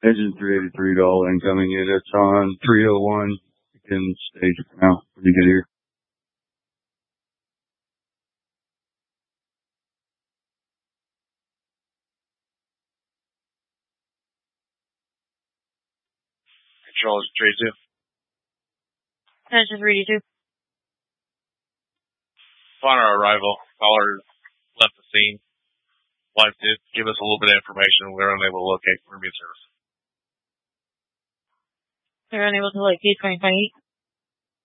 Engine 383 all incoming units on 301. You can stage it for now. Pretty good here. Control is 32. Engine 382. Upon our arrival, caller left the scene. Wife did give us a little bit of information. We were unable to locate Caribbean service. They're unable to locate 2028.